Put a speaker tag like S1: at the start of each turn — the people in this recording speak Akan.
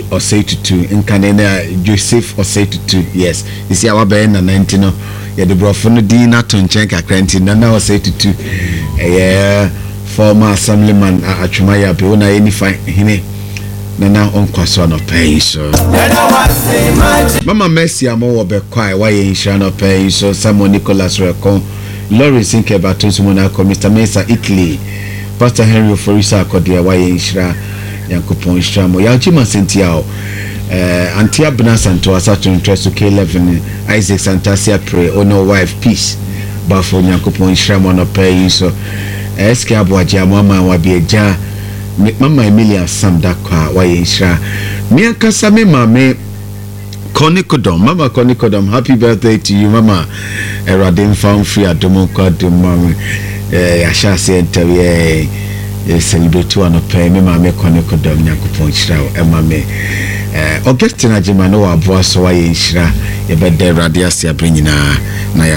S1: Osei-Tutu nkanena Joseph Osei-Tutu. Yes, you see our be na 19 no ye de brofo no di na to nchen kakra nti na Osei-Tutu former assemblyman Atwumaya be una any fine hine na onkwaso no pay so Mama Mercy amo be kwai why insha no pay so Samuel Nicholas Rekon Lawrence Inkebato Sumona ko Mr. Mensa Italy Pastor Henry Forisa Kodia why insha Yankopon Stramo Yachima Sentiao Antia Bnasanto Asato Interest K11 Isaac Santasia pray oh no wife peace Bafo Yankopon Stramo no pay so SK Abuaja mama wabieja Mama Emilia Sam dakwa why insha me kasa me mame Konikodom Mama Konikodom happy birthday to you Mama Eradin found free adomo kwado mama Yasha se entawe celebrate one pay me mama Konikodom Yakupon Shira emame Augustina Jemano wa boa so why insha ye bede radiasi abringina na